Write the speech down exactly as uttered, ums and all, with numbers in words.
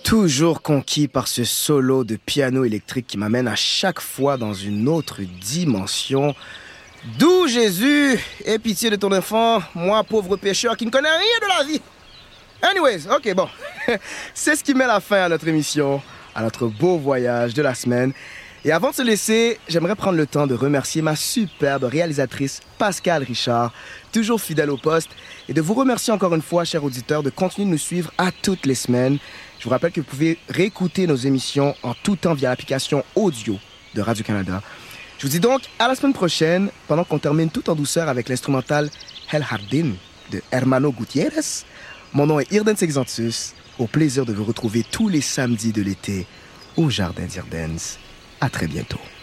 Toujours conquis par ce solo de piano électrique qui m'amène à chaque fois dans une autre dimension. D'où Jésus, aie pitié de ton enfant, moi pauvre pécheur qui ne connais rien de la vie. Anyways, ok, bon. C'est ce qui met la fin à notre émission, à notre beau voyage de la semaine. Et avant de se laisser, j'aimerais prendre le temps de remercier ma superbe réalisatrice Pascale Richard, toujours fidèle au poste, et de vous remercier encore une fois, chers auditeurs, de continuer de nous suivre à toutes les semaines. Je vous rappelle que vous pouvez réécouter nos émissions en tout temps via l'application audio de Radio-Canada. Je vous dis donc à la semaine prochaine, pendant qu'on termine tout en douceur avec l'instrumental El Jardín de Hermano Gutiérrez. Mon nom est Irden Sexantus. Au plaisir de vous retrouver tous les samedis de l'été au Jardin d'Irdens. À très bientôt.